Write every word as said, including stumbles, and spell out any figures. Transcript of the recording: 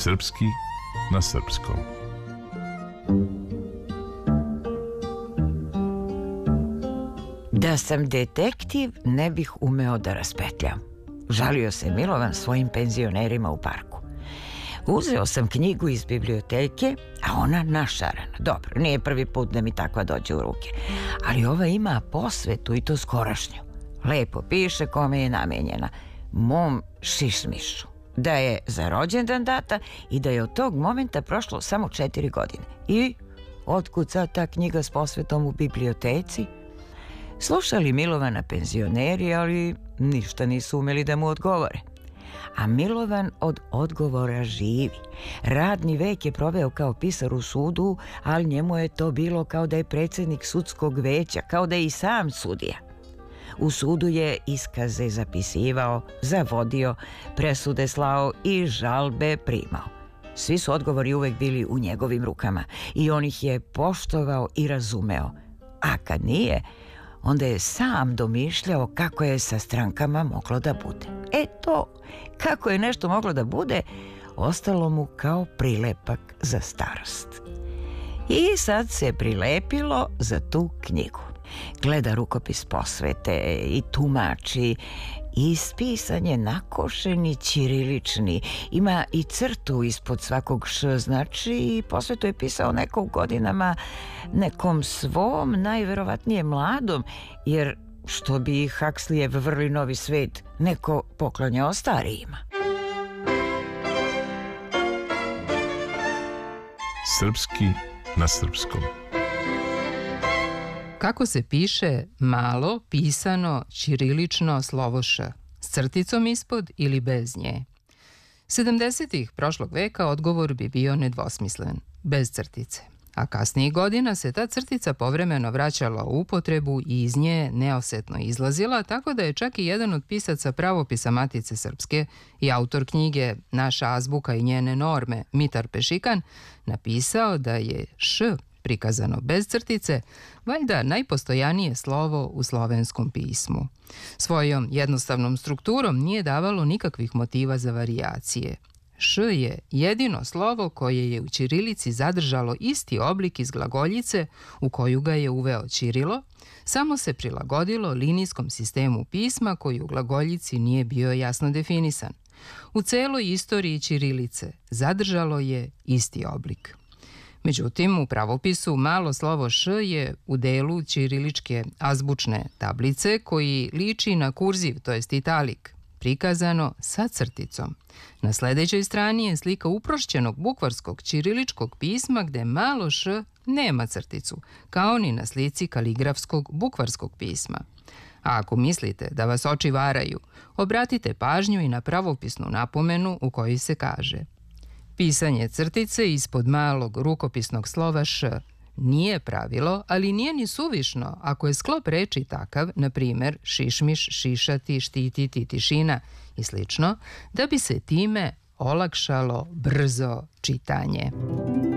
Srpski na srpskom. Da sam detektiv, ne bih umeo da raspetljam. Žalio se Milovan svojim penzionerima u parku. Uzeo sam knjigu iz biblioteke, a ona našarana. Dobro, nije prvi put da mi takva dođe u ruke. Ali ova ima posvetu i to skorašnju. Lepo piše kome je namenjena. Mom šišmišu. Da je za rođendan data i da je od tog momenta prošlo samo četiri godine. I otkud sad ta knjiga s posvetom u biblioteci? Slušali Milovana penzioneri, ali ništa nisu umeli da mu odgovore. A Milovan od odgovora živi. Radni vek je proveo kao pisar u sudu, ali njemu je to bilo kao da je predsjednik sudskog veća, kao da je i sam sudija. U sudu je iskaze zapisivao, zavodio, presude slao i žalbe primao. Svi su odgovori uvek bili u njegovim rukama i on ih je poštovao i razumeo. A kad nije, onda je sam domišljao kako je sa strankama moglo da bude. E to, kako je nešto moglo da bude, ostalo mu kao prilepak za starost. I sad se prilepilo za tu knjigu. Gleda rukopis posvete i tumači, ispisan je nakošeni ćirilični, ima i crtu ispod svakog š, znači posvetu je pisao neko u godinama nekom svom, najverovatnije mladom, jer što bi Huxleyev Vrli novi svet neko poklanjao starijima. Srpski na srpskom. Kako se piše malo pisano ćirilično slovo š, s crticom ispod ili bez nje? sedamdesetih prošlog veka odgovor bi bio nedvosmislen, bez crtice. A kasnijih godina se ta crtica povremeno vraćala u upotrebu i iz nje neosetno izlazila, tako da je čak i jedan od pisaca pravopisa Matice Srpske i autor knjige Naša azbuka i njene norme, Mitar Pešikan, napisao da je š, prikazano bez crtice, valjda najpostojanije slovo u slovenskom pismu. Svojom jednostavnom strukturom nije davalo nikakvih motiva za varijacije. Š je jedino slovo koje je u ćirilici zadržalo isti oblik iz glagoljice u koju ga je uveo Ćirilo, samo se prilagodilo linijskom sistemu pisma koji u glagoljici nije bio jasno definisan. U celoj istoriji ćirilice zadržalo je isti oblik. Međutim, u pravopisu malo slovo š je u delu ćiriličke azbučne tablice koji liči na kurziv, to jest italik, prikazano sa crticom. Na sledećoj strani je slika uprošćenog bukvarskog ćiriličkog pisma gde malo š nema crticu, kao ni na slici kaligrafskog bukvarskog pisma. A ako mislite da vas oči varaju, obratite pažnju i na pravopisnu napomenu u kojoj se kaže: pisanje crtice ispod malog rukopisnog slova š nije pravilo, ali nije ni suvišno ako je sklop reči takav, na primer šišmiš, šišati, štititi, tišina i slično, da bi se time olakšalo brzo čitanje.